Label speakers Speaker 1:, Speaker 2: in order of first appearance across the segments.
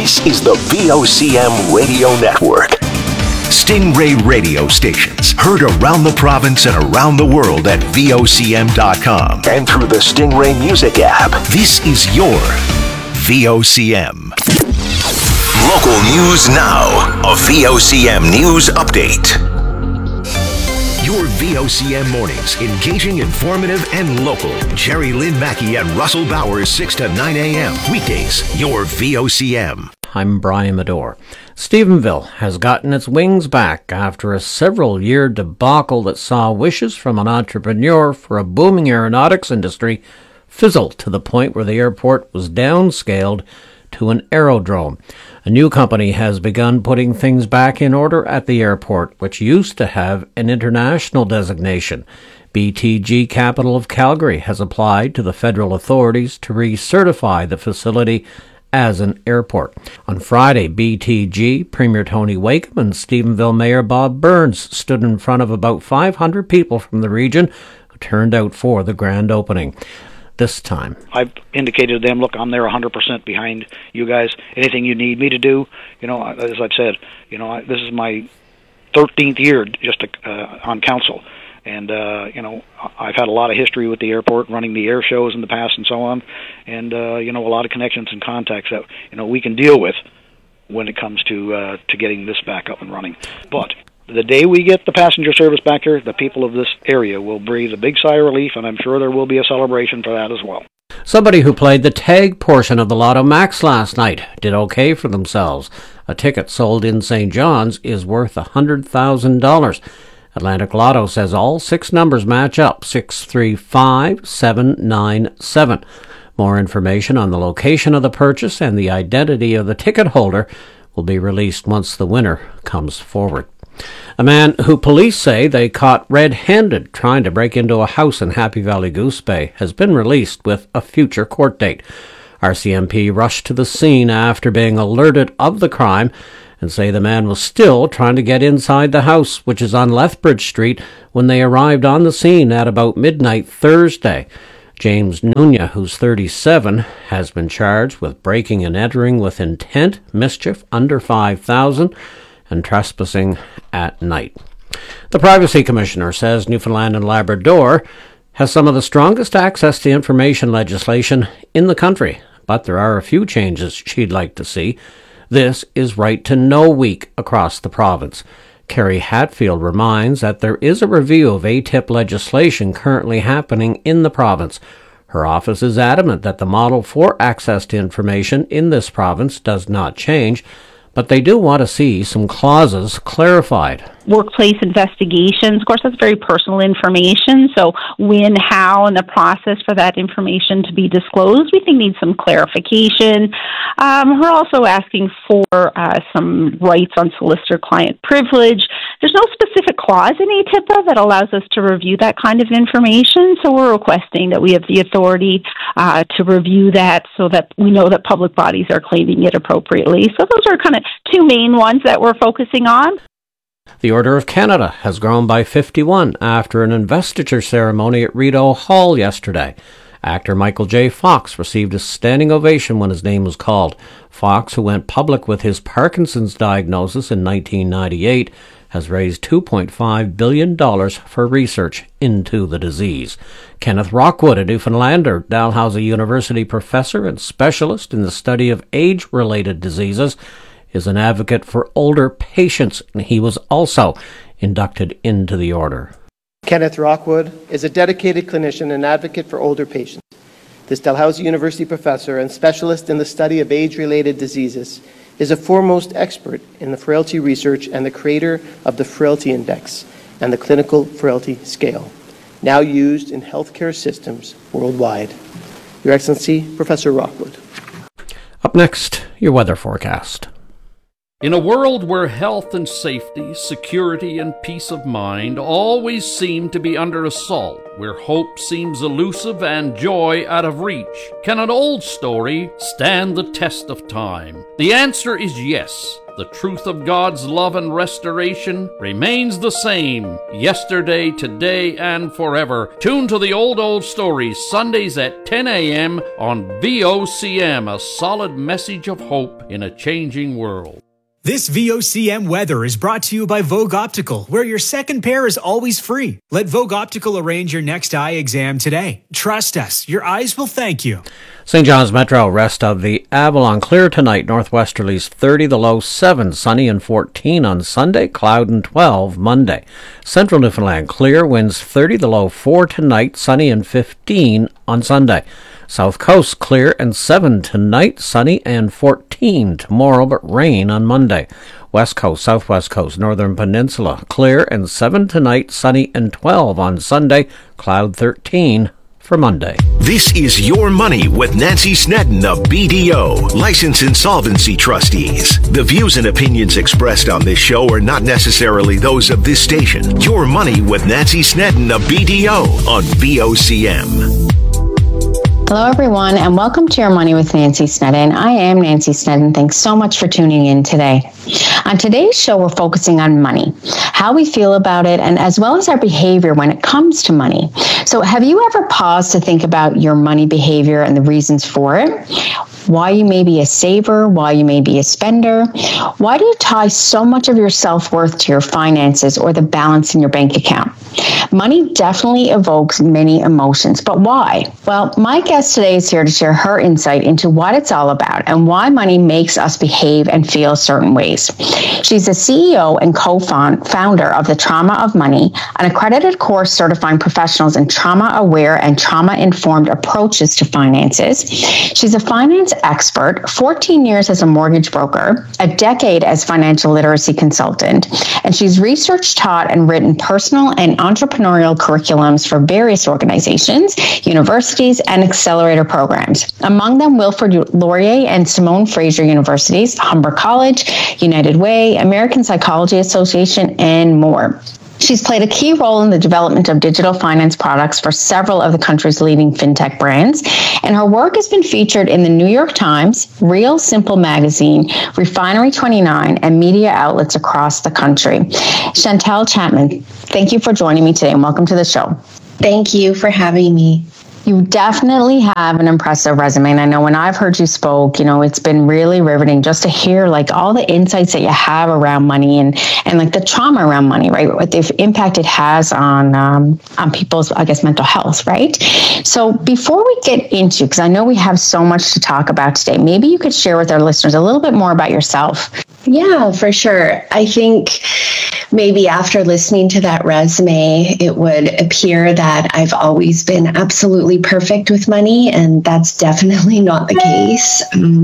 Speaker 1: This is the VOCM Radio Network. Stingray radio stations heard around the province and around the world at VOCM.com and through the Stingray Music app. This is your VOCM. Local news now. A VOCM news update. Your VOCM mornings, engaging, informative, and local. Jerry Lynn Mackey and Russell Bowers, 6 to 9 a.m. Weekdays, your VOCM.
Speaker 2: I'm Brian Medore. Stephenville has gotten its wings back after a several-year debacle that saw wishes from an entrepreneur for a booming aeronautics industry fizzle to the point where the airport was downscaled to an aerodrome. A new company has begun putting things back in order at the airport, which used to have an international designation. BTG Capital of Calgary has applied to the federal authorities to recertify the facility as an airport. On Friday, BTG Premier Tony Wakeham and Stephenville Mayor Bob Burns stood in front of about 500 people from the region who turned out for the grand opening. This time,
Speaker 3: I've indicated to them, look, I'm there 100% behind you guys. Anything you need me to do, as I've said, this is my 13th year just on council. And, I've had a lot of history with the airport, running the air shows in the past and so on. And, a lot of connections and contacts that, we can deal with when it comes to getting this back up and running. But the day we get the passenger service back here, the people of this area will breathe a big sigh of relief, and I'm sure there will be a celebration for that as well.
Speaker 2: Somebody who played the tag portion of the Lotto Max last night did okay for themselves. A ticket sold in St. John's is worth $100,000. Atlantic Lotto says all 6 numbers match up, 635797. More information on the location of the purchase and the identity of the ticket holder will be released once the winner comes forward. A man who police say they caught red-handed trying to break into a house in Happy Valley Goose Bay has been released with a future court date. RCMP rushed to the scene after being alerted of the crime and say the man was still trying to get inside the house, which is on Lethbridge Street, when they arrived on the scene at about midnight Thursday. James Nunya, who's 37, has been charged with breaking and entering with intent, mischief under $5,000, and trespassing at night. The Privacy Commissioner says Newfoundland and Labrador has some of the strongest access to information legislation in the country, but there are a few changes she'd like to see. This is Right to Know Week across the province. Kerry Hatfield reminds that there is a review of ATIP legislation currently happening in the province. Her office is adamant that the model for access to information in this province does not change, but they do want to see some clauses clarified.
Speaker 4: Workplace investigations, of course, that's very personal information. So when, how, and the process for that information to be disclosed, we think needs some clarification. We're also asking for some rights on solicitor-client privilege. There's no specific clause in ATIPA that allows us to review that kind of information, so we're requesting that we have the authority to review that so that we know that public bodies are claiming it appropriately. So those are kind of 2 main ones that we're focusing on.
Speaker 2: The Order of Canada has grown by 51 after an investiture ceremony at Rideau Hall yesterday. Actor Michael J. Fox received a standing ovation when his name was called. Fox, who went public with his Parkinson's diagnosis in 1998, has raised $2.5 billion for research into the disease. Kenneth Rockwood, a Newfoundlander, Dalhousie University professor and specialist in the study of age-related diseases, is an advocate for older patients, and he was also inducted into the order.
Speaker 5: Kenneth Rockwood is a dedicated clinician and advocate for older patients. This Dalhousie University professor and specialist in the study of age-related diseases is a foremost expert in the frailty research and the creator of the Frailty Index and the Clinical Frailty Scale, now used in healthcare systems worldwide. Your Excellency, Professor Rockwood.
Speaker 2: Up next, your weather forecast.
Speaker 6: In a world where health and safety, security and peace of mind always seem to be under assault, where hope seems elusive and joy out of reach, can an old story stand the test of time? The answer is yes. the truth of God's love and restoration remains the same, yesterday, today, and forever. Tune to the Old Stories, Sundays at 10 a.m. on VOCM, a solid message of hope in a changing world.
Speaker 7: This VOCM weather is brought to you by Vogue Optical, where your second pair is always free. Let Vogue Optical arrange your next eye exam today. Trust us, your eyes will thank you.
Speaker 2: St. John's Metro, rest of the Avalon. Clear tonight, northwesterlies 30, the low 7, sunny and 14 on Sunday, cloud and 12 Monday. Central Newfoundland, clear, winds 30, the low 4 tonight, sunny and 15 on Sunday. South Coast, clear and 7 tonight, sunny and 14 tomorrow, but rain on Monday. West Coast, Southwest Coast, Northern Peninsula, clear and 7 tonight, sunny and 12 on Sunday, cloud 13 for Monday.
Speaker 1: This is Your Money with Nancy Snedden of BDO, Licensed Insolvency Trustees. The views and opinions expressed on this show are not necessarily those of this station. Your Money with Nancy Snedden of BDO on VOCM.
Speaker 8: Hello, everyone, and welcome to Your Money with Nancy Snedden. I am Nancy Snedden. Thanks so much for tuning in today. On today's show, we're focusing on money, how we feel about it, and as well as our behavior when it comes to money. So have you ever paused to think about your money behavior and the reasons for it? Why you may be a saver, why you may be a spender. Why do you tie so much of your self-worth to your finances or the balance in your bank account? Money definitely evokes many emotions, but why? Well, my guest today is here to share her insight into what it's all about and why money makes us behave and feel certain ways. She's the CEO and co-founder of the Trauma of Money, an accredited course certifying professionals in trauma-aware and trauma-informed approaches to finances. She's a finance expert, 14 years as a mortgage broker, a decade as financial literacy consultant, and she's research taught and written personal and entrepreneurial curriculums for various organizations, universities, and accelerator programs. Among them, Wilfrid Laurier and Simone Fraser Universities, Humber College, United Way, American Psychology Association, and more. She's played a key role in the development of digital finance products for several of the country's leading fintech brands, and her work has been featured in the New York Times, Real Simple Magazine, Refinery 29, and media outlets across the country. Chantel Chapman, thank you for joining me today, and welcome to the show.
Speaker 9: Thank you for having me.
Speaker 8: You definitely have an impressive resume, and I know when I've heard you spoke, it's been really riveting just to hear like all the insights that you have around money and like the trauma around money, right? What the impact it has on people's, I guess, mental health, right? So before we get into, because I know we have so much to talk about today, maybe you could share with our listeners a little bit more about yourself.
Speaker 9: Yeah, for sure. I think maybe after listening to that resume, it would appear that I've always been absolutely perfect with money, and that's definitely not the case.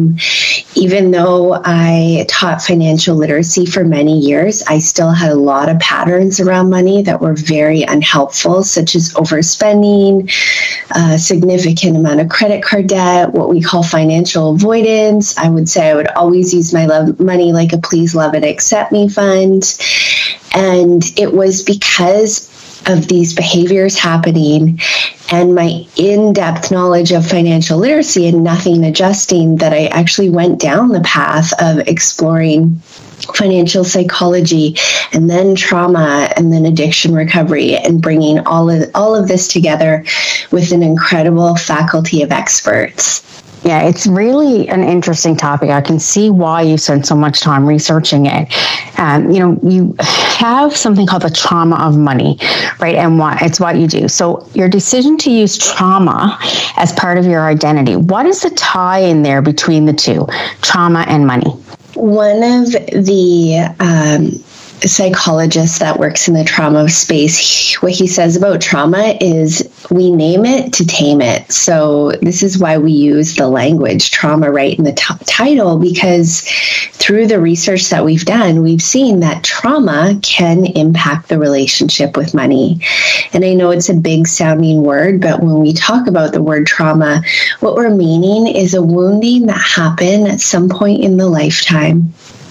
Speaker 9: Even though I taught financial literacy for many years, I still had a lot of patterns around money that were very unhelpful, such as overspending, a significant amount of credit card debt, what we call financial avoidance. I would say I would always use my money like a please, love, and accept me fund. And it was because of these behaviors happening and my in-depth knowledge of financial literacy and nothing adjusting that I actually went down the path of exploring financial psychology and then trauma and then addiction recovery and bringing all of this together with an incredible faculty of experts.
Speaker 8: Yeah, it's really an interesting topic. I can see why you spent so much time researching it. You have something called the trauma of money, right? And it's what you do. So your decision to use trauma as part of your identity, what is the tie in there between the two, trauma and money?
Speaker 9: One of the psychologist that works in the trauma space, what he says about trauma is we name it to tame it. So this is why we use the language trauma right in the title, because through the research that we've done, we've seen that trauma can impact the relationship with money. And I know it's a big sounding word, but when we talk about the word trauma, what we're meaning is a wounding that happened at some point in the lifetime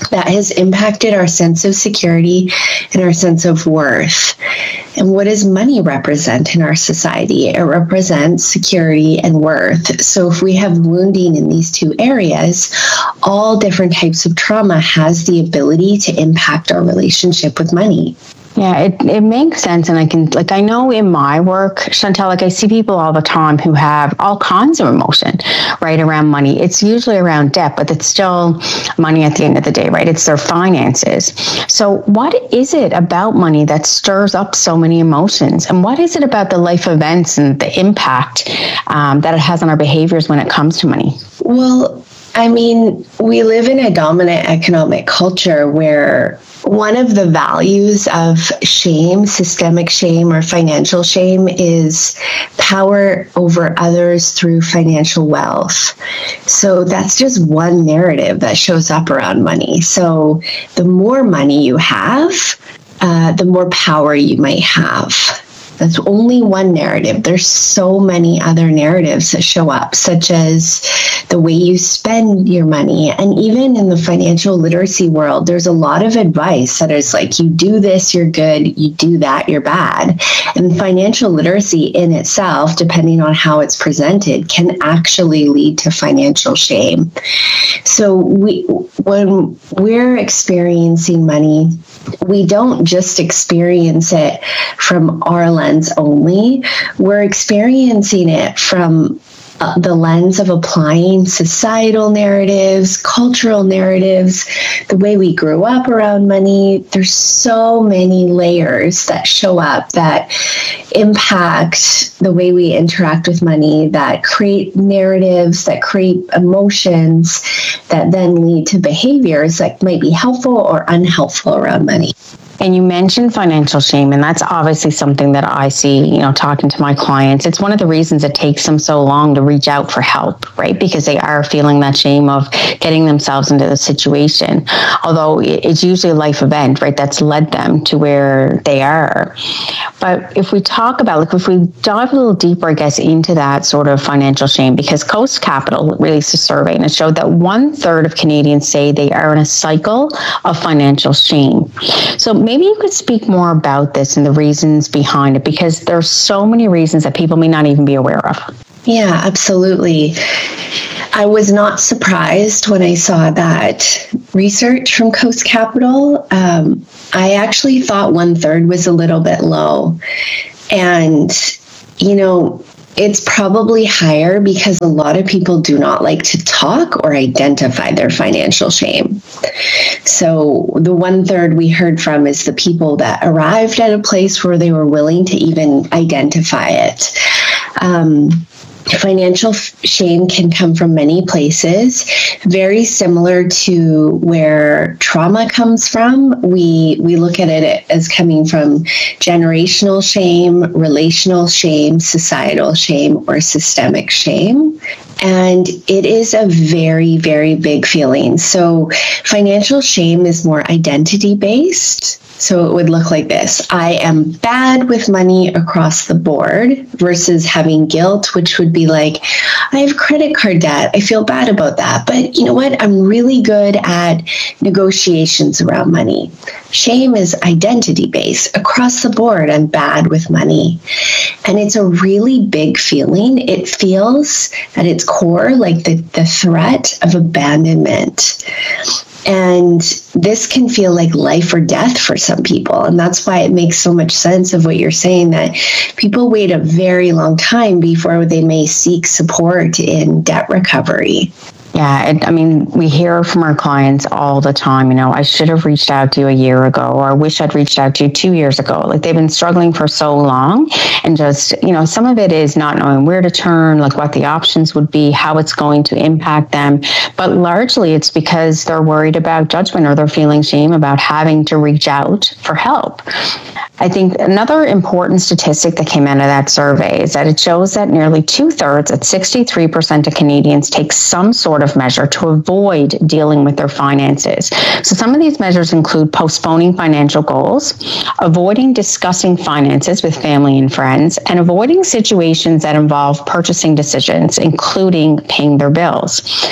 Speaker 9: that has impacted our sense of security and our sense of worth. And what does money represent in our society? It represents security and worth. So if we have wounding in these two areas, all different types of trauma has the ability to impact our relationship with money.
Speaker 8: Yeah, it makes sense. And I know in my work, Chantal, I see people all the time who have all kinds of emotion, right, around money. It's usually around debt, but it's still money at the end of the day, right? It's their finances. So what is it about money that stirs up so many emotions? And what is it about the life events and the impact that it has on our behaviors when it comes to money?
Speaker 9: Well, I mean, we live in a dominant economic culture where one of the values of shame, systemic shame or financial shame, is power over others through financial wealth. So that's just one narrative that shows up around money. So the more money you have, the more power you might have. That's only one narrative. There's so many other narratives that show up, such as the way you spend your money. And even in the financial literacy world, there's a lot of advice that is like, you do this, you're good. You do that, you're bad. And financial literacy in itself, depending on how it's presented, can actually lead to financial shame. So when we're experiencing money, we don't just experience it from our lens only. We're experiencing it from the lens of applying societal narratives, cultural narratives, the way we grew up around money. There's so many layers that show up that impact the way we interact with money, that create narratives, that create emotions, that then lead to behaviors that might be helpful or unhelpful around money.
Speaker 8: And you mentioned financial shame, and that's obviously something that I see, talking to my clients. It's one of the reasons it takes them so long to reach out for help, right? Because they are feeling that shame of getting themselves into the situation. Although it's usually a life event, right, that's led them to where they are. But if we talk about, if we dive a little deeper, I guess, into that sort of financial shame, because Coast Capital released a survey and it showed that 1/3 of Canadians say they are in a cycle of financial shame. So maybe you could speak more about this and the reasons behind it, because there's so many reasons that people may not even be aware of.
Speaker 9: Yeah, absolutely. I was not surprised when I saw that research from Coast Capital. I actually thought 1/3 was a little bit low. And, it's probably higher because a lot of people do not like to talk or identify their financial shame. So the 1/3 we heard from is the people that arrived at a place where they were willing to even identify it. Financial shame can come from many places, very similar to where trauma comes from. We look at it as coming from generational shame, relational shame, societal shame, or systemic shame. And it is a very, very big feeling. So financial shame is more identity-based. So it would look like this. I am bad with money across the board versus having guilt, which would be like, I have credit card debt. I feel bad about that. But you know what? I'm really good at negotiations around money. Shame is identity-based. Across the board, I'm bad with money. And it's a really big feeling. It feels at its core like the threat of abandonment. And this can feel like life or death for some people. And that's why it makes so much sense of what you're saying, that people wait a very long time before they may seek support in debt recovery.
Speaker 8: Yeah, we hear from our clients all the time, I should have reached out to you a year ago, or I wish I'd reached out to you 2 years ago. Like, they've been struggling for so long, and just, some of it is not knowing where to turn, like what the options would be, how it's going to impact them. But largely it's because they're worried about judgment, or they're feeling shame about having to reach out for help. I think another important statistic that came out of that survey is that it shows that nearly 2/3, at 63% of Canadians, take some sort of measure to avoid dealing with their finances. So some of these measures include postponing financial goals, avoiding discussing finances with family and friends, and avoiding situations that involve purchasing decisions, including paying their bills.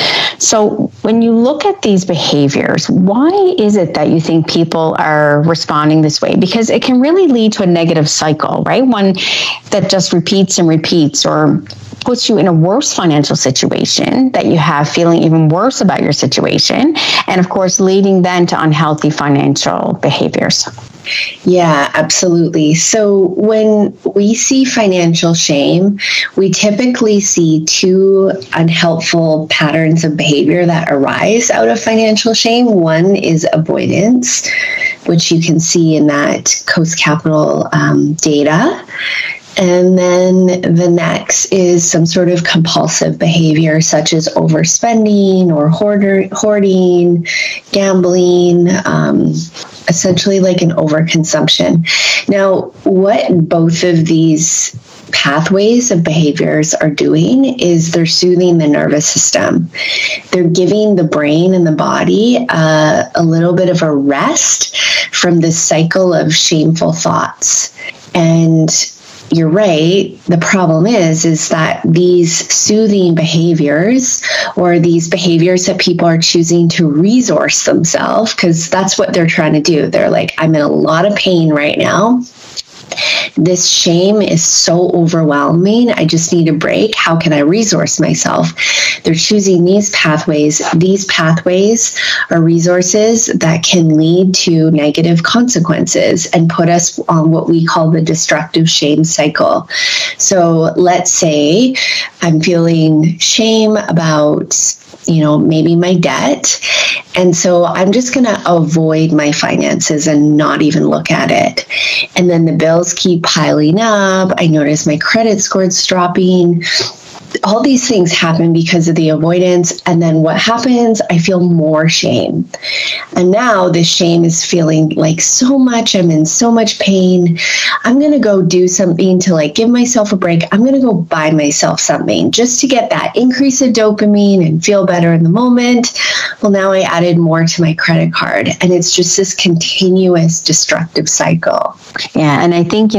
Speaker 8: So when you look at these behaviors, why is it that you think people are responding this way? Because it can really lead to a negative cycle, right? One that just repeats and repeats, or puts you in a worse financial situation that you have, feeling even worse about your situation, and of course leading then to unhealthy financial behaviors.
Speaker 9: Yeah, absolutely. So when we see financial shame, we typically see two unhelpful patterns of behavior that arise out of financial shame. One is avoidance, which you can see in that Coast Capital data. And then the next is some sort of compulsive behavior, such as overspending or hoarding, gambling, essentially like an overconsumption. Now, what both of these pathways of behaviors are doing is they're soothing the nervous system. They're giving the brain and the body a little bit of a rest from this cycle of shameful thoughts. And you're right. The problem is that these soothing behaviors, or these behaviors that people are choosing to resource themselves, because that's what they're trying to do. They're like, I'm in a lot of pain right now. This shame is so overwhelming. I just need a break. How can I resource myself? They're choosing these pathways. These pathways are resources that can lead to negative consequences and put us on what we call the destructive shame cycle. So let's say I'm feeling shame about, maybe my debt. And so I'm just going to avoid my finances and not even look at it. And then the bills keep piling up. I notice my credit score's dropping. All these things happen because of the avoidance. And then what happens? I feel more shame. And now this shame is feeling like so much. I'm in so much pain. I'm going to go do something to give myself a break. I'm going to go buy myself something just to get that increase of dopamine and feel better in the moment. Well, now I added more to my credit card. And it's just this continuous destructive cycle.
Speaker 8: Yeah. And I think,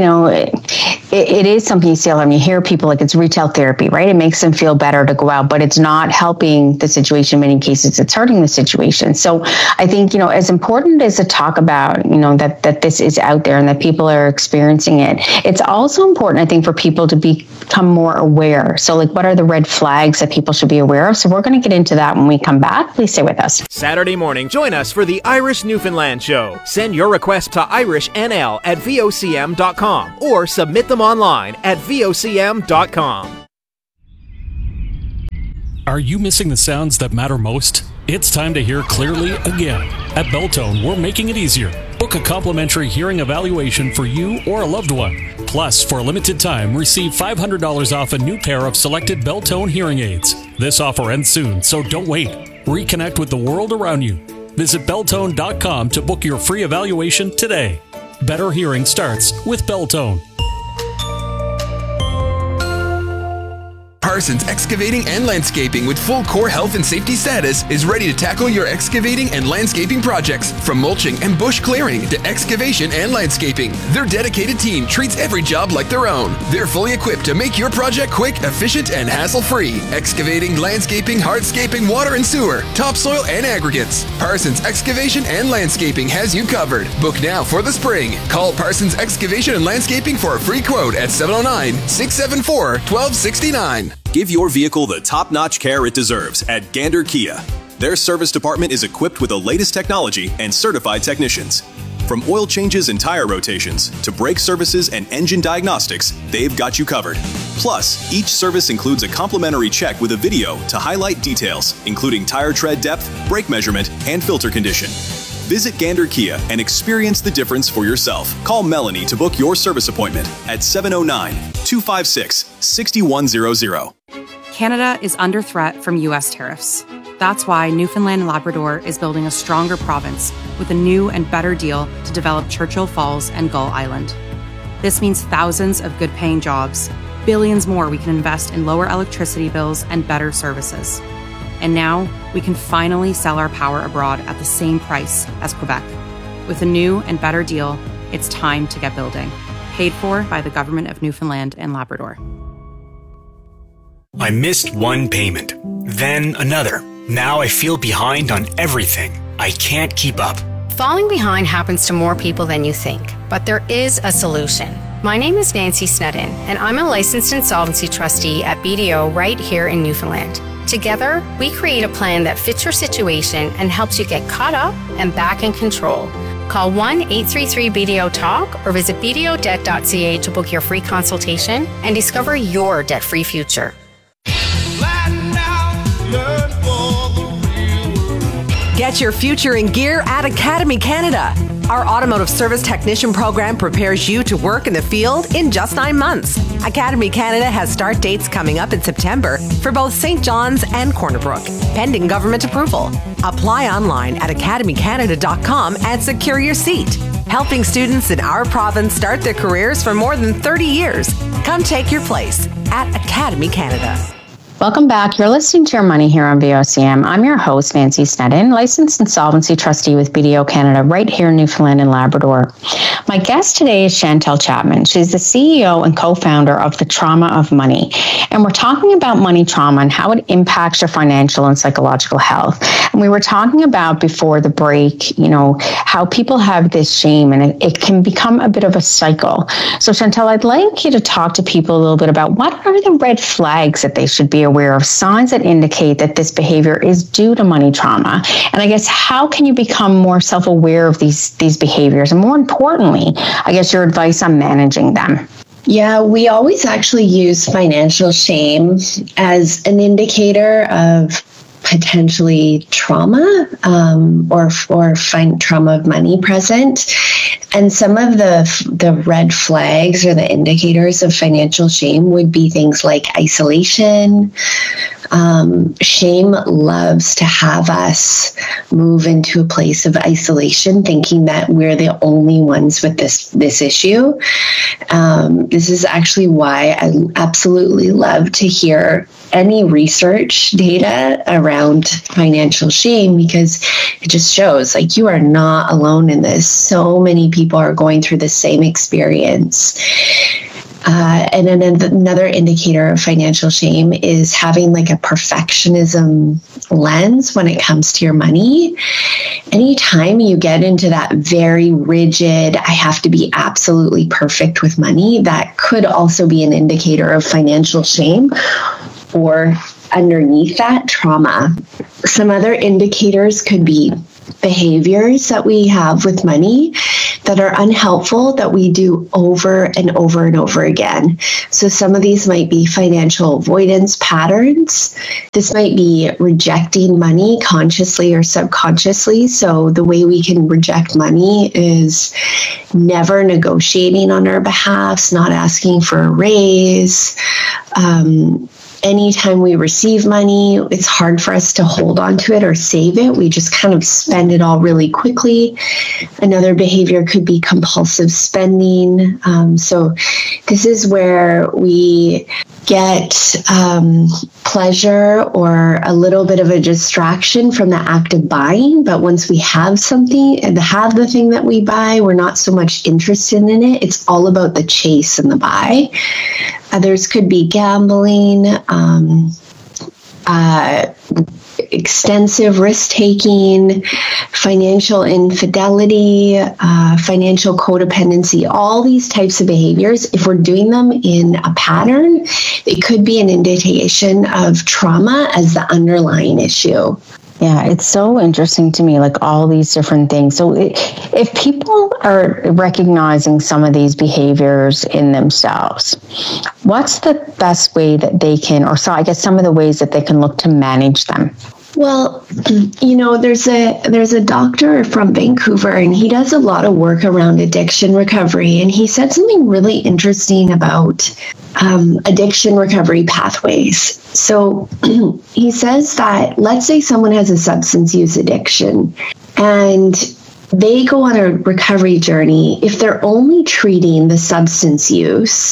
Speaker 8: it is something you see a lot when you hear people, it's retail therapy, right? It makes them feel better to go out, but it's not helping the situation. In many cases, it's hurting the situation. So I think, as important as to talk about, that this is out there and that people are experiencing it, it's also important, I think, for people to become more aware. So what are the red flags that people should be aware of? So we're going to get into that when we come back. Please stay with us.
Speaker 10: Saturday morning, join us for the Irish Newfoundland Show. Send your request to irishnl@vocm.com or submit them online at vocm.com.
Speaker 11: Are you missing the sounds that matter most? It's time to hear clearly again. At Beltone, we're making it easier. Book a complimentary hearing evaluation for you or a loved one. Plus, for a limited time, receive $500 off a new pair of selected Beltone hearing aids. This offer ends soon, so don't wait. Reconnect with the world around you. Visit Beltone.com to book your free evaluation today. Better hearing starts with Beltone.
Speaker 12: Parsons Excavating and Landscaping, with full core health and safety status, is ready to tackle your excavating and landscaping projects. From mulching and bush clearing to excavation and landscaping, their dedicated team treats every job like their own. They're fully equipped to make your project quick, efficient, and hassle-free. Excavating, landscaping, hardscaping, water and sewer, topsoil, and aggregates. Parsons Excavation and Landscaping has you covered. Book now for the spring. Call Parsons Excavation and Landscaping for a free quote at 709-674-1269.
Speaker 13: Give your vehicle the top-notch care it deserves at Gander Kia. Their service department is equipped with the latest technology and certified technicians. From oil changes and tire rotations to brake services and engine diagnostics, they've got you covered. Plus, each service includes a complimentary check with a video to highlight details, including tire tread depth, brake measurement, and filter condition. Visit Gander Kia and experience the difference for yourself. Call Melanie to book your service appointment at 709-256-6100.
Speaker 14: Canada is under threat from U.S. tariffs. That's why Newfoundland and Labrador is building a stronger province with a new and better deal to develop Churchill Falls and Gull Island. This means thousands of good-paying jobs, billions more we can invest in lower electricity bills and better services. And now we can finally sell our power abroad at the same price as Quebec. With a new and better deal, it's time to get building. Paid for by the Government of Newfoundland and Labrador.
Speaker 15: I missed one payment, then another.
Speaker 7: Now I feel behind on everything. I can't keep up.
Speaker 15: Falling behind happens to more people than you think, but there is a solution. My name is Nancy Snedden, and I'm a licensed insolvency trustee at BDO right here in Newfoundland. Together, we create a plan that fits your situation and helps you get caught up and back in control. Call 1-833-BDO-TALK or visit bdodebt.ca to book your free consultation and discover your debt-free future.
Speaker 16: Get your future in gear at Academy Canada. Our automotive service technician program prepares you to work in the field in just 9 months. Academy Canada has start dates coming up in September for both St. John's and Corner Brook, pending government approval. Apply online at academycanada.com and secure your seat. Helping students in our province start their careers for more than 30 years. Come take your place at Academy Canada.
Speaker 8: Welcome back. You're listening to Your Money here on VOCM. I'm your host, Nancy Snedden, licensed insolvency trustee with BDO Canada right here in Newfoundland and Labrador. My guest today is Chantal Chapman. She's the CEO and co-founder of The Trauma of Money. And we're talking about money trauma and how it impacts your financial and psychological health. And we were talking about before the break, how people have this shame and it can become a bit of a cycle. So Chantal, I'd like you to talk to people a little bit about what are the red flags that they should be aware of, signs that indicate that this behavior is due to money trauma. And I guess how can you become more self-aware of these behaviors? And more importantly, I guess your advice on managing them.
Speaker 9: Yeah, we always actually use financial shame as an indicator of potentially trauma or trauma of money present. And some of the red flags or the indicators of financial shame would be things like isolation. Shame loves to have us move into a place of isolation, thinking that we're the only ones with this issue. This is actually why I absolutely love to hear any research data around financial shame, because it just shows like you are not alone in this. So many people are going through the same experience. And then another indicator of financial shame is having like a perfectionism lens when it comes to your money. Anytime you get into that very rigid, I have to be absolutely perfect with money, that could also be an indicator of financial shame or underneath that trauma. Some other indicators could be behaviors that we have with money that are unhelpful that we do over and over and over again. So some of these might be financial avoidance patterns. This might be rejecting money consciously or subconsciously. So the way we can reject money is never negotiating on our behalf, not asking for a raise. Anytime we receive money, it's hard for us to hold on to it or save it. We just kind of spend it all really quickly. Another behavior could be compulsive spending. So this is where we get pleasure or a little bit of a distraction from the act of buying. But once we have something and have the thing that we buy, we're not so much interested in it. It's all about the chase and the buy. Others could be gambling, extensive risk-taking, financial infidelity, financial codependency, all these types of behaviors. If we're doing them in a pattern, it could be an indication of trauma as the underlying issue.
Speaker 8: Yeah, it's so interesting to me, like all these different things. So if people are recognizing some of these behaviors in themselves, what's the best way that they can, or so I guess some of the ways that they can look to manage them?
Speaker 9: Well, there's a doctor from Vancouver, and he does a lot of work around addiction recovery. And he said something really interesting about addiction recovery pathways. So he says that, let's say someone has a substance use addiction and they go on a recovery journey. If they're only treating the substance use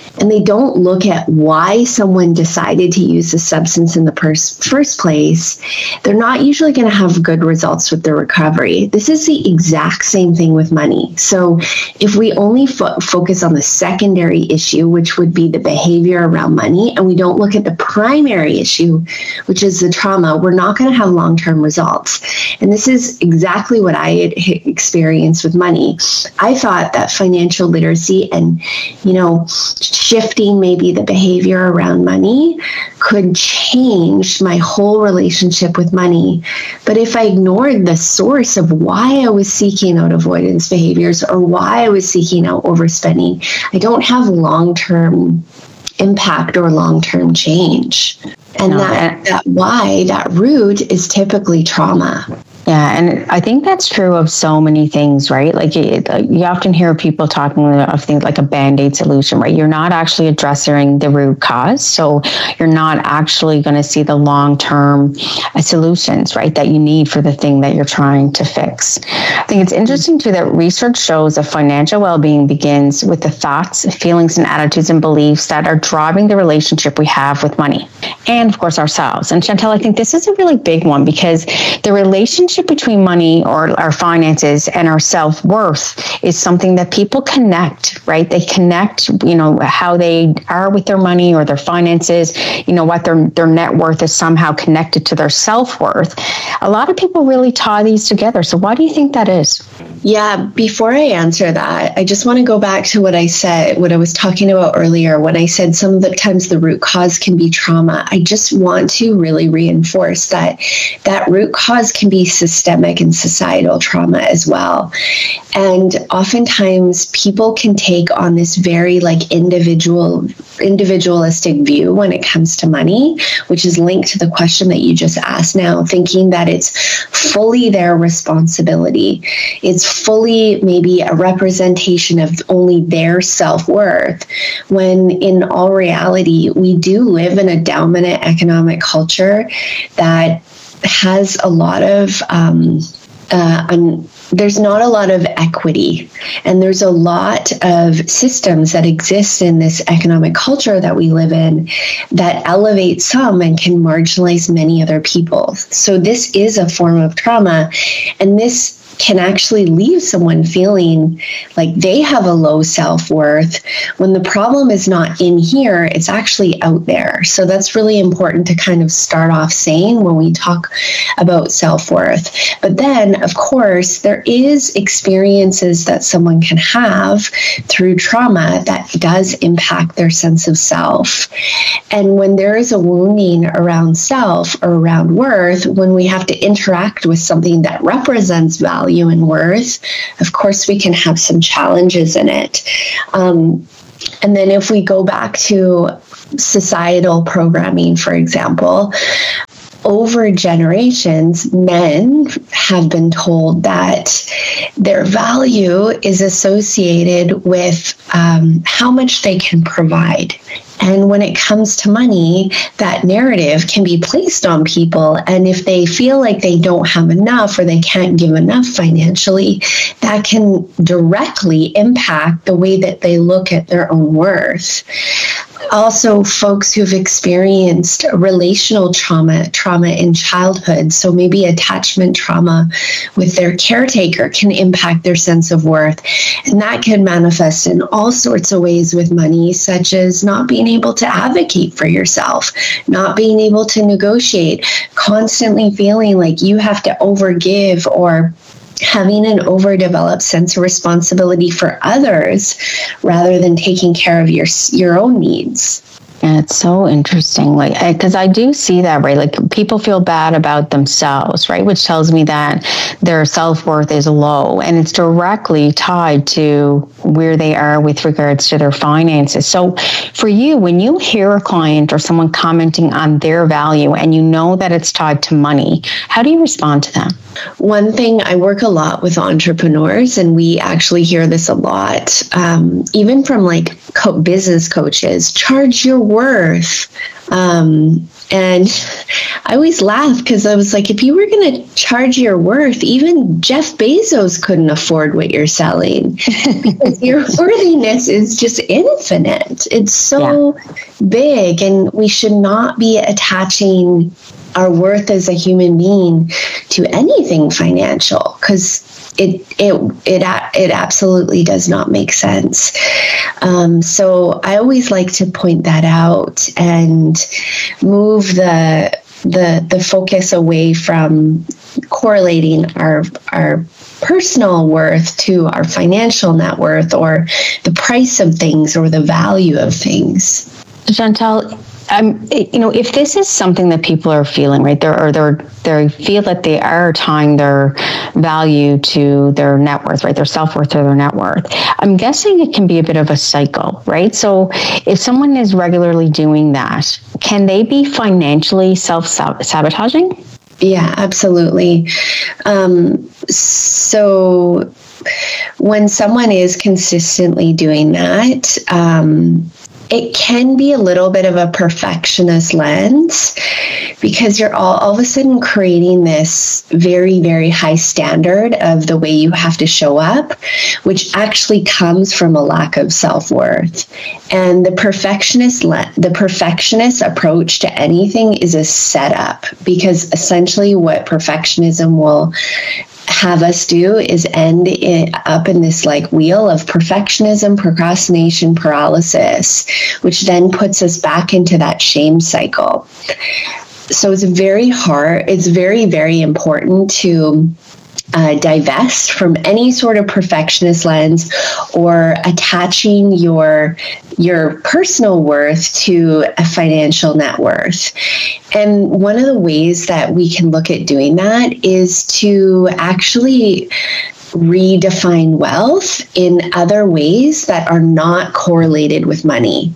Speaker 9: and they don't look at why someone decided to use the substance in the first place, they're not usually going to have good results with their recovery. This is the exact same thing with money. So if we only focus on the secondary issue, which would be the behavior around money, and we don't look at the primary issue, which is the trauma, we're not going to have long-term results. And this is exactly what I had experienced with money. I thought that financial literacy and, shifting maybe the behavior around money could change my whole relationship with money. But if I ignored the source of why I was seeking out avoidance behaviors or why I was seeking out overspending, I don't have long-term impact or long-term change. And that root is typically trauma.
Speaker 8: Yeah, and I think that's true of so many things, right? Like you often hear people talking of things like a Band-Aid solution, right? You're not actually addressing the root cause. So you're not actually going to see the long-term solutions, right, that you need for the thing that you're trying to fix. I think it's interesting too that research shows that financial well-being begins with the thoughts, feelings, and attitudes and beliefs that are driving the relationship we have with money and, of course, ourselves. And Chantel, I think this is a really big one because the relationship between money or our finances and our self-worth is something that people connect, right? They connect, how they are with their money or their finances, what their net worth is somehow connected to their self-worth. A lot of people really tie these together. So why do you think that is?
Speaker 9: Yeah, before I answer that, I just want to go back to what I said, what I was talking about earlier, when I said some of the times the root cause can be trauma. I just want to really reinforce that root cause can be systemic and societal trauma as well. And oftentimes people can take on this very individualistic view when it comes to money, which is linked to the question that you just asked now, thinking that it's fully their responsibility. It's fully maybe a representation of only their self-worth, when in all reality, we do live in a dominant economic culture that has a lot of there's not a lot of equity, and there's a lot of systems that exist in this economic culture that we live in that elevate some and can marginalize many other people. So this is a form of trauma, and this can actually leave someone feeling like they have a low self-worth when the problem is not in here, it's actually out there. So that's really important to kind of start off saying when we talk about self-worth. But then, of course, there is experiences that someone can have through trauma that does impact their sense of self. And when there is a wounding around self or around worth, when we have to interact with something that represents value and worth, of course, we can have some challenges in it. And then if we go back to societal programming, for example, over generations, men have been told that their value is associated with how much they can provide. And when it comes to money, that narrative can be placed on people. And if they feel like they don't have enough or they can't give enough financially, that can directly impact the way that they look at their own worth. Also, folks who've experienced relational trauma in childhood, so maybe attachment trauma with their caretaker, can impact their sense of worth. And that can manifest in all sorts of ways with money, such as not being able to advocate for yourself, not being able to negotiate, constantly feeling like you have to overgive, or having an overdeveloped sense of responsibility for others rather than taking care of your own needs.
Speaker 8: Yeah, it's so interesting. Because I do see that, right? Like people feel bad about themselves, right? Which tells me that their self-worth is low, and it's directly tied to where they are with regards to their finances. So for you, when you hear a client or someone commenting on their value and you know that it's tied to money, how do you respond to them?
Speaker 9: One thing, I work a lot with entrepreneurs, and we actually hear this a lot, even from business coaches: charge your worth. And I always laugh because I was like, if you were going to charge your worth, even Jeff Bezos couldn't afford what you're selling because your worthiness is just infinite. It's so big, and we should not be attaching our worth as a human being to anything financial, because it absolutely does not make sense. So I always like to point that out and move the focus away from correlating our personal worth to our financial net worth, or the price of things, or the value of things.
Speaker 8: Chantal, if this is something that people are feeling, right, they feel that they are tying their value to their net worth, right, their self-worth to their net worth, I'm guessing it can be a bit of a cycle, right? So if someone is regularly doing that, can they be financially self-sabotaging?
Speaker 9: Yeah, absolutely. So when someone is consistently doing that, it can be a little bit of a perfectionist lens, because you're all of a sudden creating this very, very high standard of the way you have to show up, which actually comes from a lack of self-worth. And the perfectionist approach to anything is a setup, because essentially what perfectionism will have us do is end up in this like wheel of perfectionism, procrastination, paralysis, which then puts us back into that shame cycle. So it's very, very important to divest from any sort of perfectionist lens, or attaching your personal worth to a financial net worth. And one of the ways that we can look at doing that is to actually redefine wealth in other ways that are not correlated with money.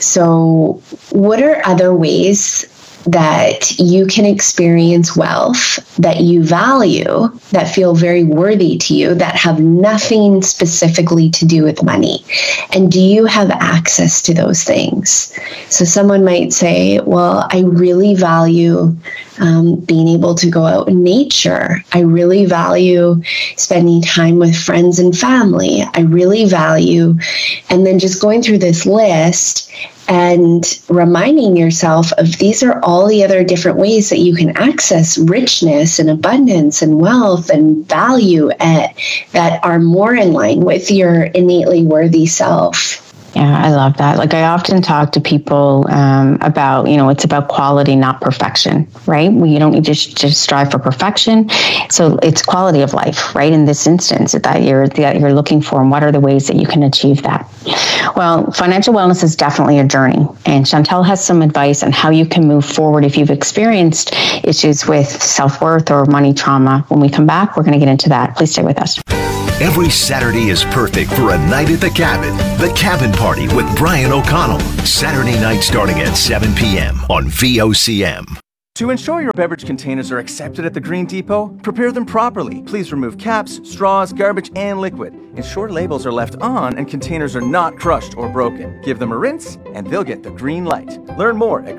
Speaker 9: So what are other ways that you can experience wealth that you value, that feel very worthy to you, that have nothing specifically to do with money? And do you have access to those things? So someone might say, well, I really value being able to go out in nature. I really value spending time with friends and family. I really value, and then just going through this list and reminding yourself of these are all the other different ways that you can access richness and abundance and wealth and value that are more in line with your innately worthy self.
Speaker 8: Yeah, I love that. Like, I often talk to people about, it's about quality, not perfection, right? You don't need to just strive for perfection. So it's quality of life, right? In this instance that you're looking for, and what are the ways that you can achieve that? Well, financial wellness is definitely a journey, and Chantal has some advice on how you can move forward if you've experienced issues with self-worth or money trauma. When we come back, we're going to get into that. Please stay with us.
Speaker 1: Every Saturday is perfect for a night at the cabin. The Cabin Party with Brian O'Connell. Saturday night starting at 7 p.m. on VOCM.
Speaker 17: To ensure your beverage containers are accepted at the Green Depot, prepare them properly. Please remove caps, straws, garbage, and liquid. Ensure labels are left on and containers are not crushed or broken. Give them a rinse and they'll get the green light. Learn more at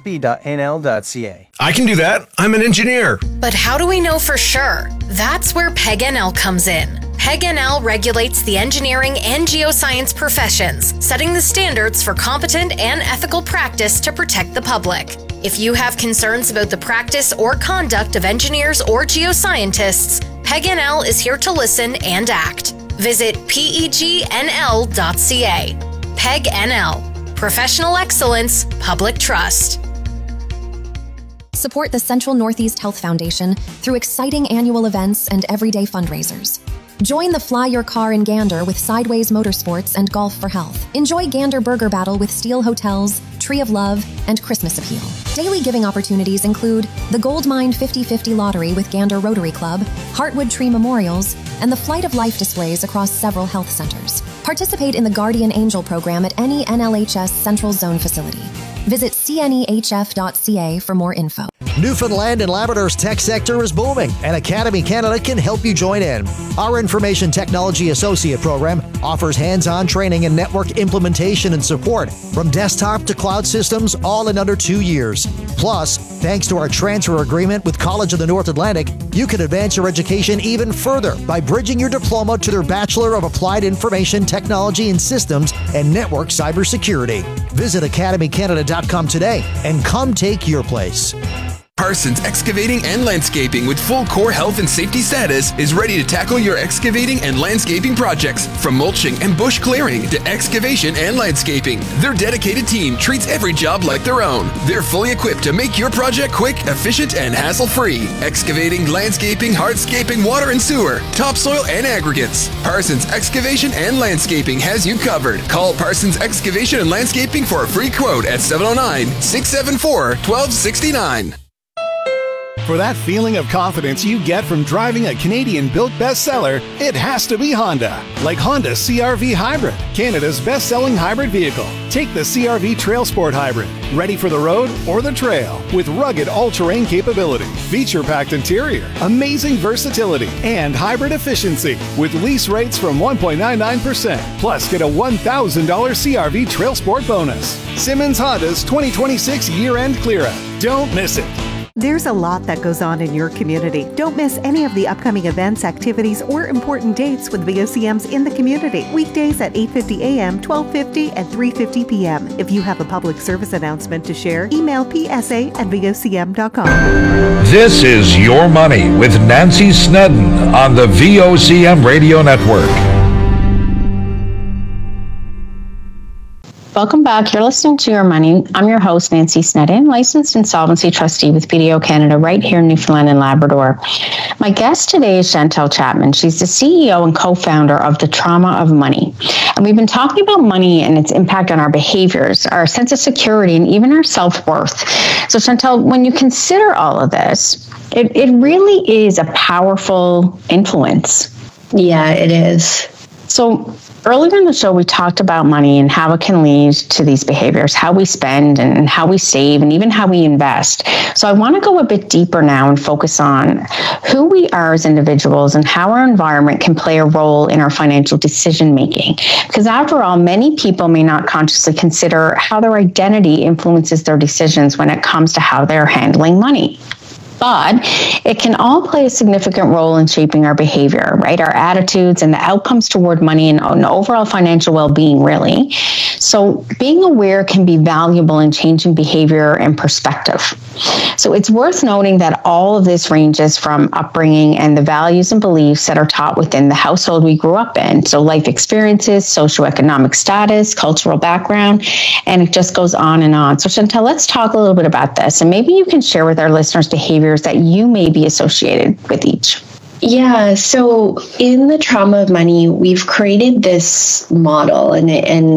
Speaker 17: mmsb.nl.ca.
Speaker 18: I can do that. I'm an engineer.
Speaker 19: But how do we know for sure? That's where PEG-NL comes in. PEG-NL regulates the engineering and geoscience professions, setting the standards for competent and ethical practice to protect the public. If you have concerns about the practice or conduct of engineers or geoscientists, PEG-NL is here to listen and act. Visit PEGNL.ca. PEG-NL. Professional excellence, public trust.
Speaker 20: Support the Central Northeast Health Foundation through exciting annual events and everyday fundraisers. Join the Fly Your Car in Gander with Sideways Motorsports and Golf for Health. Enjoy Gander Burger Battle with Steel Hotels, Tree of Love, and Christmas Appeal. Daily giving opportunities include the Gold Mine 50/50 Lottery with Gander Rotary Club, Heartwood Tree Memorials, and the Flight of Life displays across several health centers. Participate in the Guardian Angel program at any NLHS Central Zone facility. Visit cnehf.ca for more info.
Speaker 21: Newfoundland and Labrador's tech sector is booming, and Academy Canada can help you join in. Our Information Technology Associate program offers hands-on training in network implementation and support, from desktop to cloud systems, all in under 2 years. Plus, thanks to our transfer agreement with College of the North Atlantic, you can advance your education even further by bridging your diploma to their Bachelor of Applied Information Technology and Systems and Network Cybersecurity. Visit academycanada.com today and come take your place.
Speaker 12: Parsons Excavating and Landscaping with full core health and safety status is ready to tackle your excavating and landscaping projects. From mulching and bush clearing to excavation and landscaping, their dedicated team treats every job like their own. They're fully equipped to make your project quick, efficient, and hassle-free. Excavating, landscaping, hardscaping, water and sewer, topsoil, and aggregates. Parsons Excavation and Landscaping has you covered. Call Parsons Excavation and Landscaping for a free quote at 709-674-1269.
Speaker 22: For that feeling of confidence you get from driving a Canadian-built bestseller, it has to be Honda. Like Honda CR-V Hybrid, Canada's best-selling hybrid vehicle. Take the CR-V Trail Sport Hybrid, ready for the road or the trail, with rugged all-terrain capability, feature-packed interior, amazing versatility, and hybrid efficiency, with lease rates from 1.99%. Plus, get a $1,000 CR-V Trail Sport bonus. Simmons Honda's 2026 year-end clear-out. Don't miss it.
Speaker 23: There's a lot that goes on in your community. Don't miss any of the upcoming events, activities, or important dates with VOCMs in the community. Weekdays at 8:50 a.m., 12:50, and 3:50 p.m. If you have a public service announcement to share, email psa@vocm.com.
Speaker 24: This is Your Money with Nancy Snedden on the VOCM Radio Network.
Speaker 8: Welcome back. You're listening to Your Money. I'm your host, Nancy Snedden, licensed insolvency trustee with BDO Canada right here in Newfoundland and Labrador. My guest today is Chantel Chapman. She's the CEO and co-founder of The Trauma of Money. And we've been talking about money and its impact on our behaviors, our sense of security, and even our self-worth. So Chantel, when you consider all of this, it really is a powerful influence.
Speaker 9: Yeah, it is.
Speaker 8: So earlier in the show, we talked about money and how it can lead to these behaviors, how we spend and how we save and even how we invest. So I want to go a bit deeper now and focus on who we are as individuals and how our environment can play a role in our financial decision making. Because after all, many people may not consciously consider how their identity influences their decisions when it comes to how they're handling money. But it can all play a significant role in shaping our behavior, right? Our attitudes and the outcomes toward money and overall financial well-being, really. So being aware can be valuable in changing behavior and perspective. So it's worth noting that all of this ranges from upbringing and the values and beliefs that are taught within the household we grew up in. So life experiences, socioeconomic status, cultural background, and it just goes on and on. So Chantel, let's talk a little bit about this. And maybe you can share with our listeners behaviors that you may be associated with each.
Speaker 9: Yeah, so in The Trauma of Money, we've created this model, and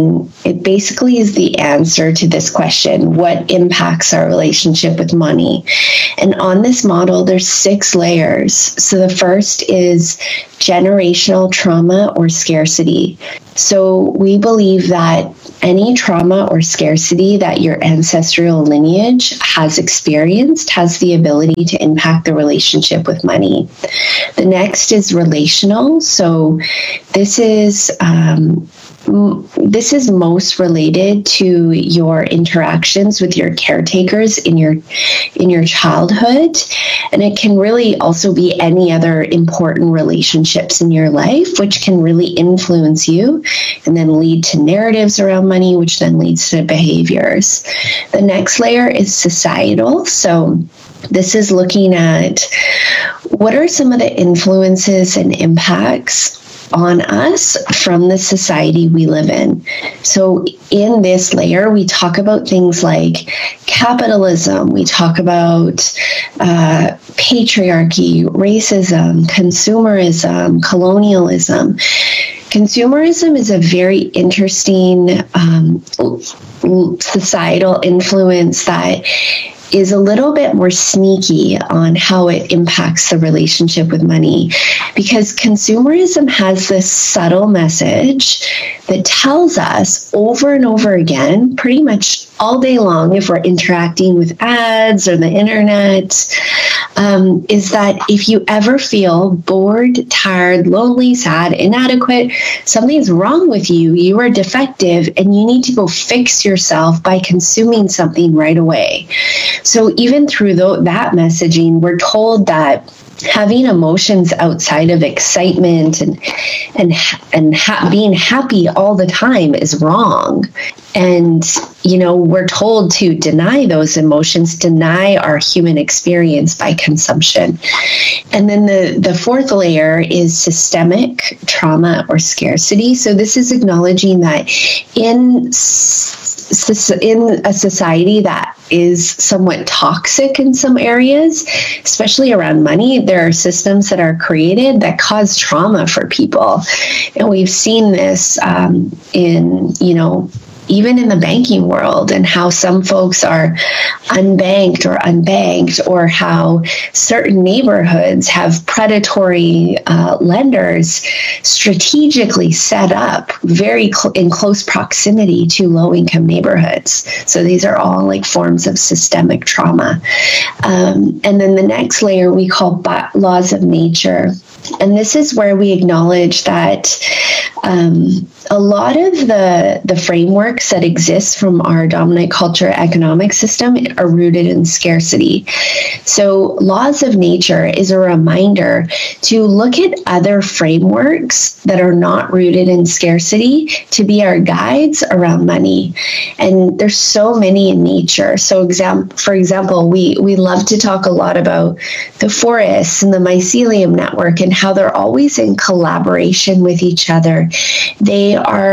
Speaker 9: it basically is the answer to this question: what impacts our relationship with money? And on this model, there's 6 layers. So the first is generational trauma or scarcity. So we believe that any trauma or scarcity that your ancestral lineage has experienced has the ability to impact the relationship with money. The next is relational. So this is most related to your interactions with your caretakers in your childhood, and it can really also be any other important relationships in your life, which can really influence you and then lead to narratives around money, which then leads to behaviors. The next layer is societal. So this is looking at what are some of the influences and impacts on us from the society we live in. So in this layer, we talk about things like capitalism, we talk about patriarchy, racism, consumerism, colonialism. Consumerism is a very interesting societal influence that is a little bit more sneaky on how it impacts the relationship with money, because consumerism has this subtle message that tells us over and over again, pretty much all day long, if we're interacting with ads or the internet, is that if you ever feel bored, tired, lonely, sad, inadequate, something's wrong with you, you are defective, and you need to go fix yourself by consuming something right away. So even through that messaging, we're told that having emotions outside of excitement and being happy all the time is wrong. And, we're told to deny those emotions, deny our human experience by consumption. And then the fourth layer is systemic trauma or scarcity. So this is acknowledging that in a society that is somewhat toxic in some areas, especially around money, there are systems that are created that cause trauma for people. And we've seen this even in the banking world, and how some folks are unbanked or unbanked, or how certain neighborhoods have predatory lenders strategically set up very in close proximity to low-income neighborhoods. So these are all like forms of systemic trauma. And then the next layer we call laws of nature. And this is where we acknowledge that a lot of the frameworks that exist from our dominant culture economic system are rooted in scarcity. So laws of nature is a reminder to look at other frameworks that are not rooted in scarcity to be our guides around money. And there's so many in nature. So for example, we love to talk a lot about the forests and the mycelium network and how they're always in collaboration with each other. They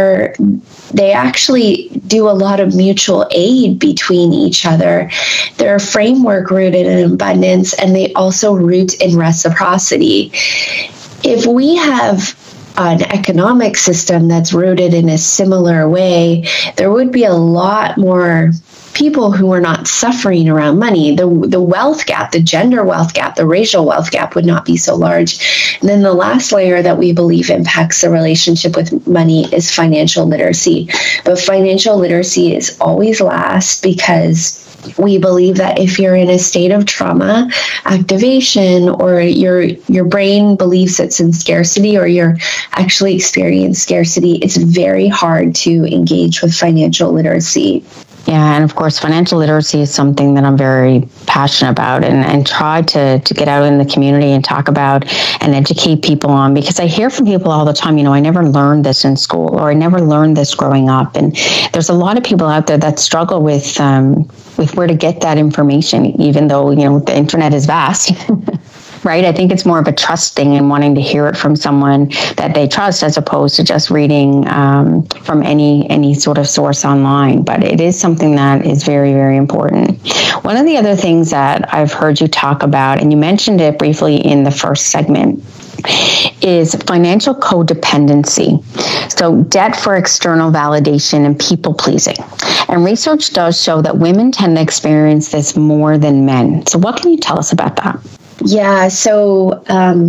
Speaker 9: actually do a lot of mutual aid between each other. They're a framework rooted in abundance, and they also root in reciprocity. If we have an economic system that's rooted in a similar way, there would be a lot more people who are not suffering around money. The wealth gap, the gender wealth gap, the racial wealth gap would not be so large. And then the last layer that we believe impacts the relationship with money is financial literacy. But financial literacy is always last, because we believe that if you're in a state of trauma activation, or your brain believes it's in scarcity, or you're actually experiencing scarcity, it's very hard to engage with financial literacy.
Speaker 8: Yeah, and of course, financial literacy is something that I'm very passionate about, and try to get out in the community and talk about and educate people on, because I hear from people all the time, I never learned this in school, or I never learned this growing up. And there's a lot of people out there that struggle with where to get that information, even though, the internet is vast. Right? I think it's more of a trusting and wanting to hear it from someone that they trust, as opposed to just reading from any sort of source online. But it is something that is very, very important. One of the other things that I've heard you talk about, and you mentioned it briefly in the first segment, is financial codependency. So debt for external validation and people pleasing. And research does show that women tend to experience this more than men. So what can you tell us about that?
Speaker 9: Yeah, so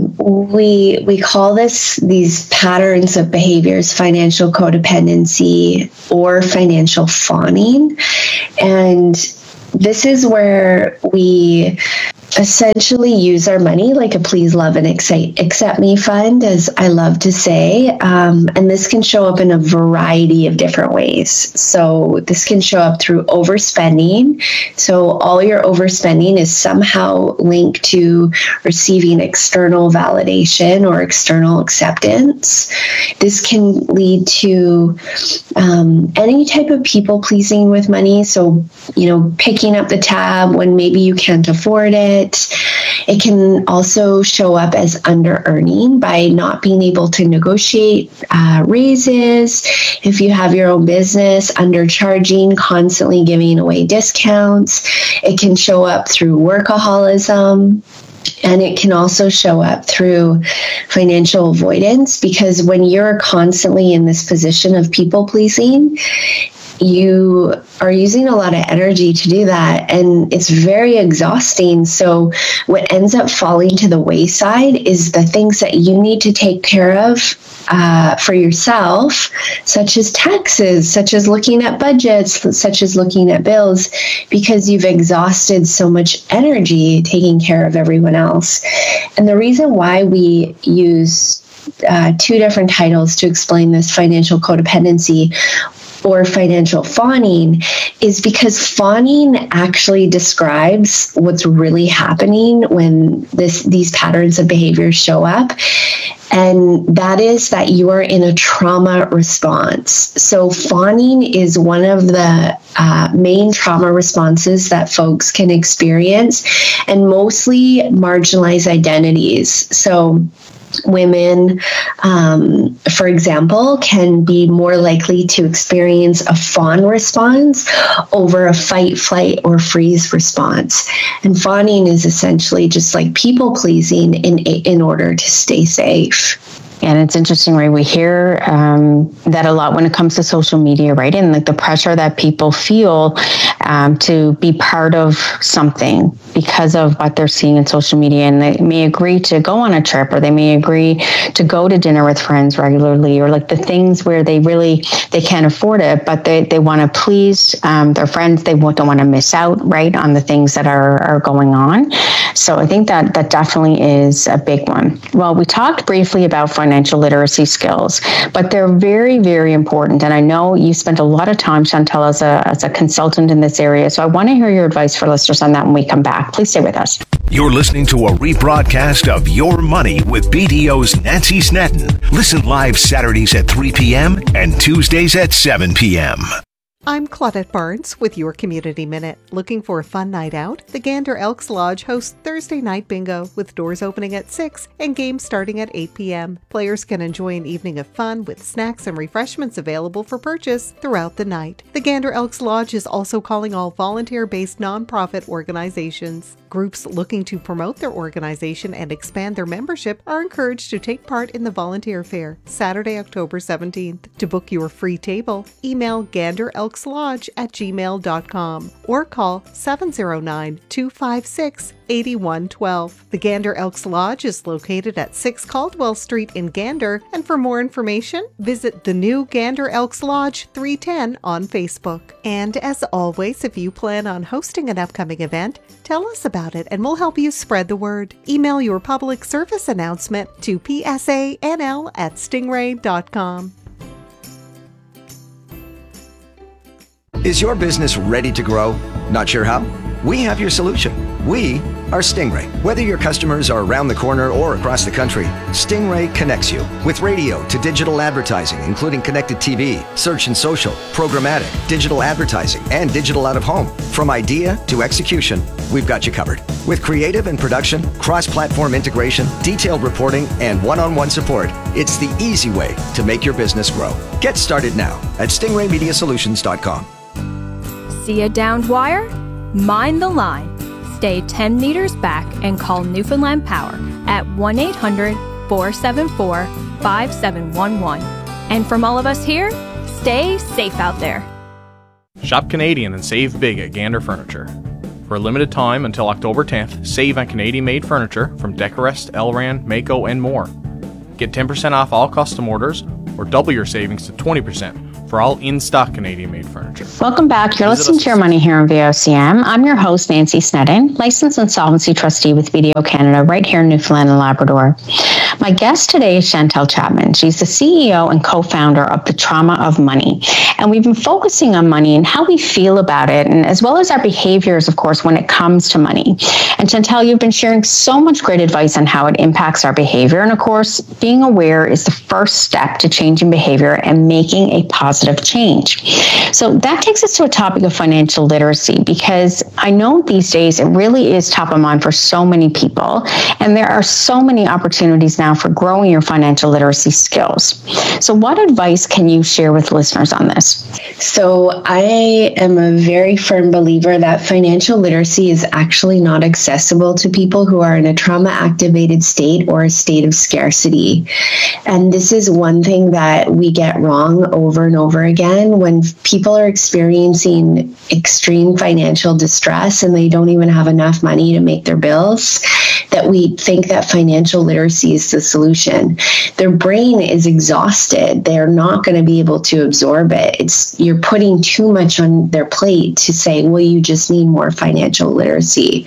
Speaker 9: we call these patterns of behaviors financial codependency or financial fawning. And this is where we essentially use our money like a please, love, and accept me fund, as I love to say. And this can show up in a variety of different ways. So this can show up through overspending. So all your overspending is somehow linked to receiving external validation or external acceptance. This can lead to any type of people pleasing with money. So, picking up the tab when maybe you can't afford it. It can also show up as under-earning by not being able to negotiate raises. If you have your own business, undercharging, constantly giving away discounts. It can show up through workaholism. And it can also show up through financial avoidance, because when you're constantly in this position of people pleasing, you are using a lot of energy to do that, and it's very exhausting. So what ends up falling to the wayside is the things that you need to take care of for yourself, such as taxes, such as looking at budgets, such as looking at bills, because you've exhausted so much energy taking care of everyone else. And the reason why we use two different titles to explain this, financial codependency or financial fawning, is because fawning actually describes what's really happening when these patterns of behavior show up. And that is that you are in a trauma response. So fawning is one of the main trauma responses that folks can experience, and mostly marginalized identities. So women, for example, can be more likely to experience a fawn response over a fight, flight, or freeze response. And fawning is essentially just like people pleasing in order to stay safe.
Speaker 8: And it's interesting, right? We hear that a lot when it comes to social media, right? And like the pressure that people feel to be part of something because of what they're seeing in social media. And they may agree to go on a trip, or they may agree to go to dinner with friends regularly, or like the things where they can't afford it, but they want to please their friends. They don't want to miss out, right, on the things that are going on. So I think that definitely is a big one. Well, we talked briefly about financial literacy skills, but they're very, very important. And I know you spent a lot of time, Chantal, as a consultant in this area. So I want to hear your advice for listeners on that when we come back. Please stay with us.
Speaker 1: You're listening to a rebroadcast of Your Money with BDO's Nancy Snedden. Listen live Saturdays at 3 p.m. and Tuesdays at 7 p.m.
Speaker 23: I'm Claudette Barnes with your Community Minute. Looking for a fun night out? The Gander Elks Lodge hosts Thursday night bingo with doors opening at 6 and games starting at 8 p.m. Players can enjoy an evening of fun with snacks and refreshments available for purchase throughout the night. The Gander Elks Lodge is also calling all volunteer-based nonprofit organizations. Groups looking to promote their organization and expand their membership are encouraged to take part in the volunteer fair, Saturday, October 17th. To book your free table, email ganderelkslodge@gmail.com or call 709-256-8112. The Gander Elks Lodge is located at 6 Caldwell Street in Gander, and for more information, visit the new Gander Elks Lodge 310 on Facebook. And as always, if you plan on hosting an upcoming event, tell us about it and we'll help you spread the word. Email your public service announcement to psanl@stingray.com.
Speaker 3: Is your business ready to grow? Not sure how? We have your solution. We are Stingray. Whether your customers are around the corner or across the country, Stingray connects you with radio to digital advertising, including connected TV, search and social, programmatic, digital advertising, and digital out-of-home. From idea to execution, we've got you covered. With creative and production, cross-platform integration, detailed reporting, and one-on-one support, it's the easy way to make your business grow. Get started now at stingraymediasolutions.com.
Speaker 4: See a downed wire? Mind the line. Stay 10 meters back and call Newfoundland Power at 1-800-474-5711. And from all of us here, stay safe out there.
Speaker 5: Shop Canadian and save big at Gander Furniture. For a limited time until October 10th, save on Canadian-made furniture from Decorest, Elran, Mako, and more. Get 10% off all custom orders or double your savings to 20% for all in-stock Canadian-made furniture.
Speaker 8: Welcome back. You're listening to Your Money here on VOCM. I'm your host, Nancy Snedden, licensed insolvency trustee with BDO Canada, right here in Newfoundland and Labrador. My guest today is Chantal Chapman. She's the CEO and co-founder of The Trauma of Money. And we've been focusing on money and how we feel about it, and as well as our behaviors, of course, when it comes to money. And Chantal, you've been sharing so much great advice on how it impacts our behavior. And of course, being aware is the first step to changing behavior and making a positive change. So that takes us to a topic of financial literacy, because I know these days it really is top of mind for so many people. And there are so many opportunities now now for growing your financial literacy skills. So what advice can you share with listeners on this?
Speaker 9: So I am a very firm believer that financial literacy is actually not accessible to people who are in a trauma-activated state or a state of scarcity. And this is one thing that we get wrong over and over again when people are experiencing extreme financial distress and they don't even have enough money to make their bills, that we think that financial literacy is the solution. Their brain is exhausted. They're not going to be able to absorb it. You're putting too much on their plate to say, well, you just need more financial literacy.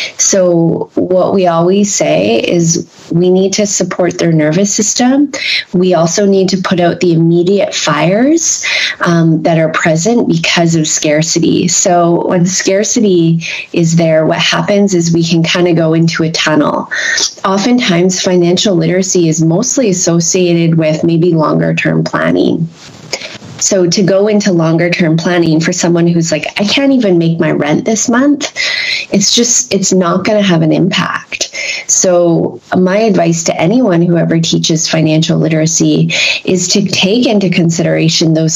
Speaker 9: So what we always say is we need to support their nervous system. We also need to put out the immediate fires that are present because of scarcity. So when scarcity is there, what happens is we can kind of go into a tunnel. Oftentimes, financial literacy is mostly associated with maybe longer term planning. So to go into longer term planning for someone who's like, I can't even make my rent this month, it's not going to have an impact. So my advice to anyone who ever teaches financial literacy is to take into consideration those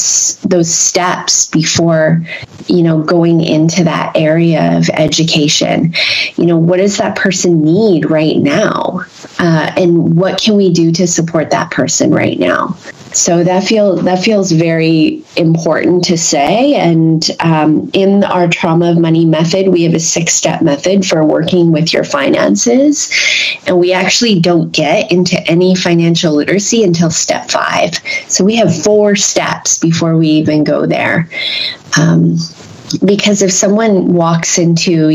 Speaker 9: steps before, going into that area of education. What does that person need right now? And what can we do to support that person right now? So that feels very important to say. And in our Trauma of Money method, we have a 6-step method for working with your finances. And we actually don't get into any financial literacy until step 5. So we have 4 steps before we even go there. Because if someone walks into,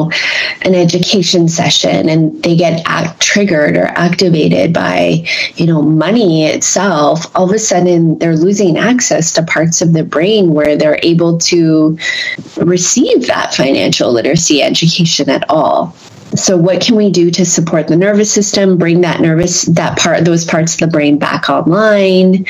Speaker 9: an education session and they get triggered or activated by, money itself, all of a sudden they're losing access to parts of the brain where they're able to receive that financial literacy education at all. So what can we do to support the nervous system, bring those parts of the brain back online,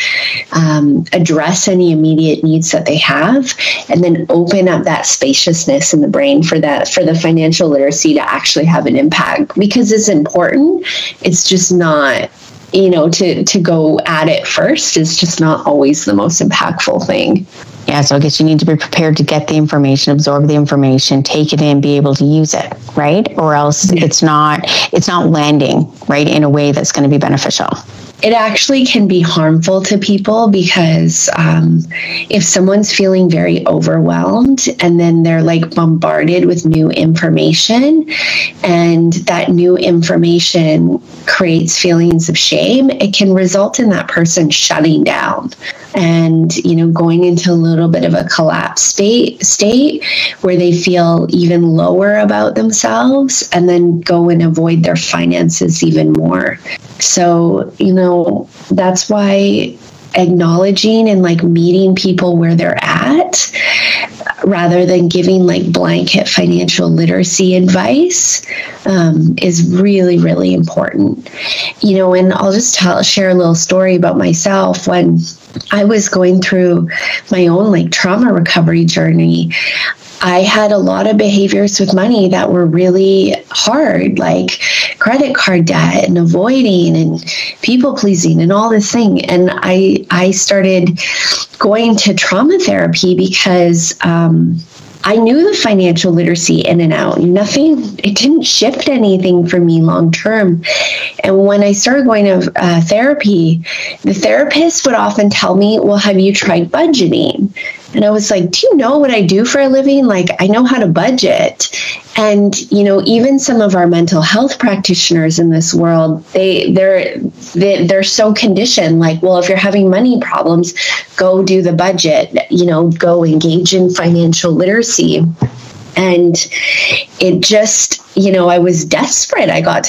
Speaker 9: address any immediate needs that they have, and then open up that spaciousness in the brain for the financial literacy to actually have an impact? Because it's important. It's just not, to go at it first is just not always the most impactful thing.
Speaker 8: Yeah, so I guess you need to be prepared to get the information, absorb the information, take it in, be able to use it, right? Or else it's not landing, right, in a way that's going to be beneficial.
Speaker 9: It actually can be harmful to people because if someone's feeling very overwhelmed and then they're like bombarded with new information and that new information creates feelings of shame, it can result in that person shutting down and, going into a little bit of a collapse state where they feel even lower about themselves and then go and avoid their finances even more. So, that's why acknowledging and meeting people where they're at rather than giving blanket financial literacy advice is really, really important. And I'll just share a little story about myself. When I was going through my own trauma recovery journey, I had a lot of behaviors with money that were really hard, like credit card debt and avoiding and people pleasing and all this thing. And I started going to trauma therapy because I knew the financial literacy in and out. It didn't shift anything for me long term. And when I started going to therapy, the therapist would often tell me, well, have you tried budgeting? And I was like, do you know what I do for a living? I know how to budget. And, even some of our mental health practitioners in this world, they're so conditioned, well, if you're having money problems, go do the budget, go engage in financial literacy. And it just, I was desperate. I got